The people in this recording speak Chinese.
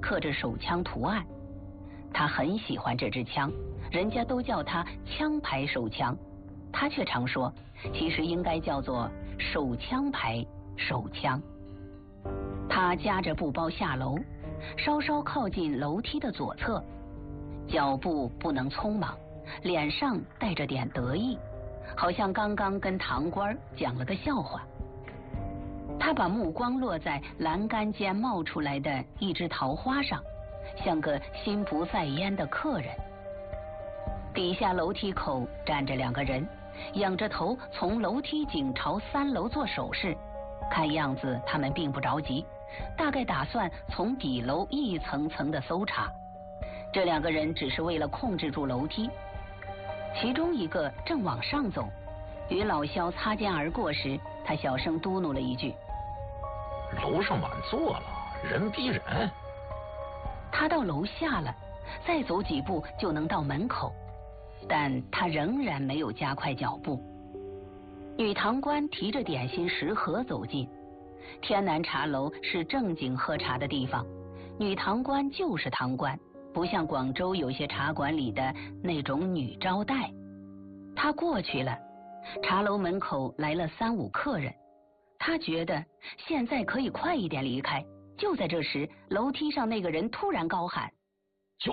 刻着手枪图案。他很喜欢这支枪，人家都叫它枪牌手枪，他却常说其实应该叫做手枪牌手枪。他夹着布包下楼，稍稍靠近楼梯的左侧，脚步不能匆忙，脸上带着点得意，好像刚刚跟堂官讲了个笑话。他把目光落在栏杆间冒出来的一枝桃花上，像个心不在焉的客人。底下楼梯口站着2个人，仰着头从楼梯井朝3楼做手势，看样子他们并不着急，大概打算从底楼一层层的搜查。这2个人只是为了控制住楼梯。其中一个正往上走，与老肖擦肩而过时，他小声嘟哝了一句： 楼上满座了，人逼人。 他到楼下了，再走几步就能到门口，但他仍然没有加快脚步。女堂官提着点心食盒走近。天南茶楼是正经喝茶的地方，女堂官就是堂官，不像广州有些茶馆里的那种女招待。他过去了，茶楼门口来了3、5客人，他觉得现在可以快一点离开。就在这时，楼梯上那个人突然高喊：